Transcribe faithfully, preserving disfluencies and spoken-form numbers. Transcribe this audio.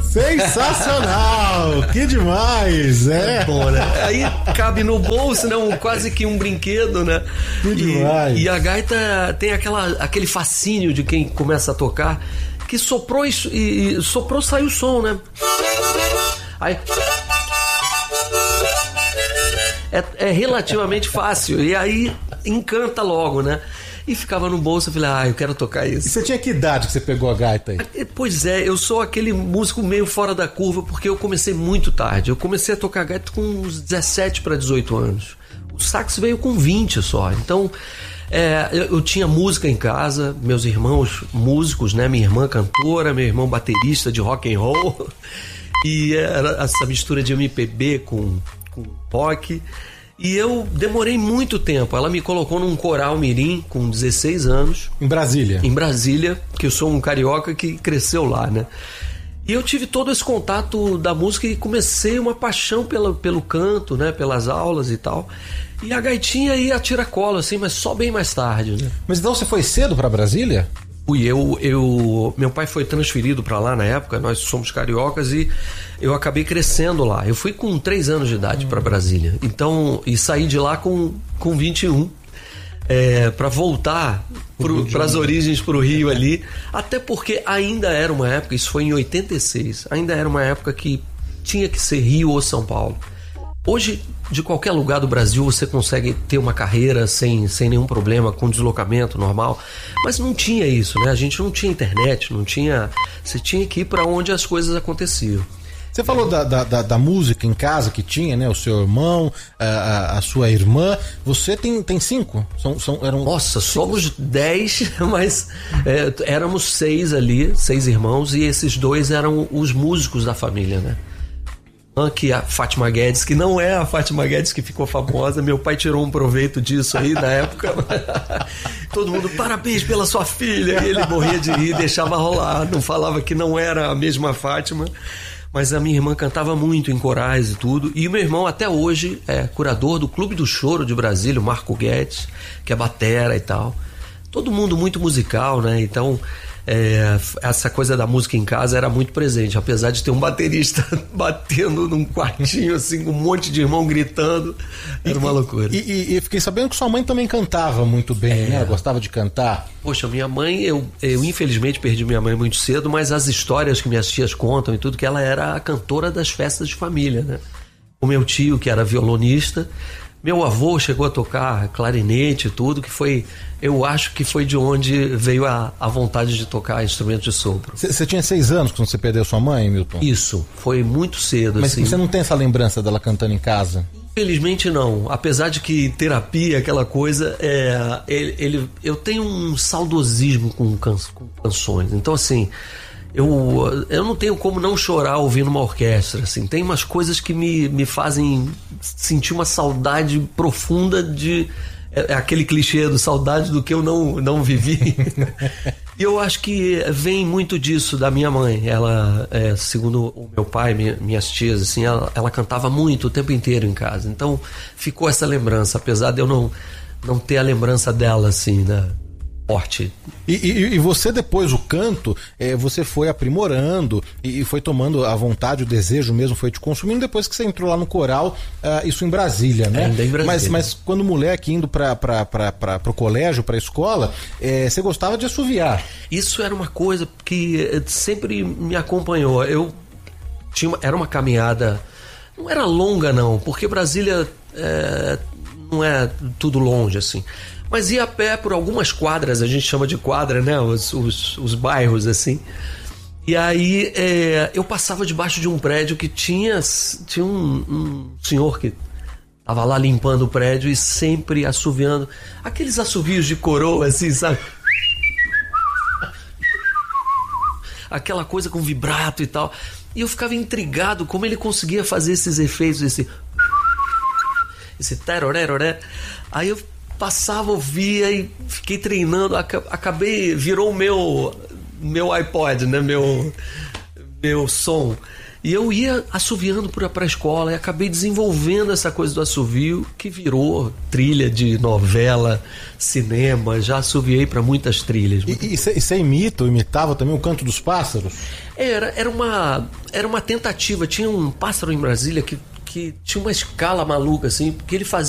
Sensacional! Que demais! É, é bom, né? Aí cabe no bolso, né? Um, quase que um brinquedo, né? Que e, demais! E a gaita tem aquela, aquele fascínio de quem começa a tocar, que soprou e, e soprou, saiu o som, né? Aí... É, é relativamente fácil, e aí encanta logo, né? E ficava no bolso, eu falei, ah, eu quero tocar isso. E você tinha que idade que você pegou a gaita aí? Pois é, eu sou aquele músico meio fora da curva, porque eu comecei muito tarde. Eu comecei a tocar gaita com uns dezessete para dezoito anos. O sax veio com vinte só. Então, é, eu, eu tinha música em casa, meus irmãos músicos, né? Minha irmã cantora, meu irmão baterista de rock and roll. E era essa mistura de M P B com... com rock, e eu demorei muito tempo. Ela me colocou num coral mirim com dezesseis anos. Em Brasília? Em Brasília, que eu sou um carioca que cresceu lá, né? E eu tive todo esse contato da música e comecei uma paixão pela, pelo canto, né? Pelas aulas e tal. E a gaitinha ia a tiracolo, assim, mas só bem mais tarde, né? Mas então você foi cedo para Brasília? Fui, eu, eu, meu pai foi transferido para lá na época, nós somos cariocas, e eu acabei crescendo lá. Eu fui com três anos de idade para Brasília, então, e saí de lá com, com vinte e um, é, para voltar para as origens, para o Rio ali, até porque ainda era uma época, isso foi em oitenta e seis, ainda era uma época que tinha que ser Rio ou São Paulo. Hoje, de qualquer lugar do Brasil, você consegue ter uma carreira sem, sem nenhum problema, com deslocamento normal. Mas não tinha isso, né? A gente não tinha internet, não tinha... Você tinha que ir para onde as coisas aconteciam. Você falou da, da, da, da música em casa que tinha, né? O seu irmão, a, a sua irmã. Você tem, tem cinco? São, são, eram Nossa, cinco. Somos dez, mas é, éramos seis ali, seis irmãos, e esses dois eram os músicos da família, né? Que a Fátima Guedes, que não é a Fátima Guedes que ficou famosa, meu pai tirou um proveito disso aí na época. Todo mundo, parabéns pela sua filha, e ele morria de rir, deixava rolar, não falava que não era a mesma Fátima, mas a minha irmã cantava muito em corais e tudo, e o meu irmão até hoje é curador do Clube do Choro de Brasília, o Marco Guedes, que é batera e tal. Todo mundo muito musical, né? Então é, essa coisa da música em casa era muito presente, apesar de ter um baterista batendo num quartinho assim, com um monte de irmão gritando, era uma loucura. E, e, e fiquei sabendo que sua mãe também cantava muito bem, é. né? Gostava de cantar. Poxa, minha mãe, eu, eu infelizmente perdi minha mãe muito cedo, mas as histórias que minhas tias contam e tudo, que ela era a cantora das festas de família, né? O meu tio, que era violonista, meu avô chegou a tocar clarinete e tudo, que foi, eu acho que foi de onde veio a, a vontade de tocar instrumento de sopro. Você tinha seis anos quando você perdeu sua mãe, Milton? Isso, foi muito cedo. Mas assim. Você não tem essa lembrança dela cantando em casa? Infelizmente não, apesar de que terapia, aquela coisa, é, ele, ele, eu tenho um saudosismo com, can, com canções, então assim... Eu, eu não tenho como não chorar ouvindo uma orquestra, assim. Tem umas coisas que me, me fazem sentir uma saudade profunda de... É, é aquele clichê do saudade do que eu não, não vivi. E eu acho que vem muito disso da minha mãe. Ela, é, segundo o meu pai, minha, minhas tias, assim, ela, ela cantava muito o tempo inteiro em casa. Então ficou essa lembrança, apesar de eu não, não ter a lembrança dela, assim, né? Forte. E, e, e você depois, o canto, é, você foi aprimorando e, e foi tomando a vontade, o desejo mesmo foi te consumindo depois que você entrou lá no coral, uh, isso em Brasília, né? Ainda em Brasília. Mas, mas quando moleque indo para o colégio, para a escola, é, você gostava de assoviar. Isso era uma coisa que sempre me acompanhou. Eu tinha uma, era uma caminhada, não era longa não, porque Brasília é, não é tudo longe assim. Mas ia a pé por algumas quadras, a gente chama de quadra, né? Os, os, os bairros, assim. E aí é, eu passava debaixo de um prédio que tinha, tinha um, um senhor que tava lá limpando o prédio e sempre assoviando. Aqueles assovios de coroa, assim, sabe? Aquela coisa com vibrato e tal. E eu ficava intrigado como ele conseguia fazer esses efeitos, esse... Esse teroré. Aí eu... passava, ouvia e fiquei treinando, acabei, virou o meu meu iPod, né, meu meu som, E eu ia assoviando para a escola e acabei desenvolvendo essa coisa do assovio que virou trilha de novela, cinema. Já assoviei para muitas trilhas. E você imita ou imitava também o canto dos pássaros? Era, era, uma, era uma tentativa. Tinha um pássaro em Brasília que, que tinha uma escala maluca, assim, porque ele fazia